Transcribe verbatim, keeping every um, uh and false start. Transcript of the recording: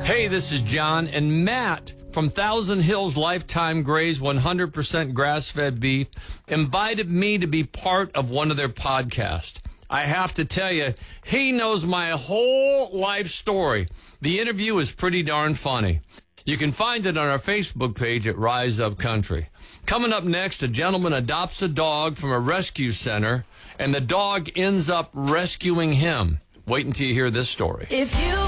Hey, this is John, and Matt from Thousand Hills Lifetime Graze one hundred percent grass-fed beef invited me to be part of one of their podcasts. I have to tell you, he knows my whole life story. The interview is pretty darn funny. You can find it on our Facebook page at Rise Up Country. Coming up next, a gentleman adopts a dog from a rescue center, and the dog ends up rescuing him. Wait until you hear this story. If you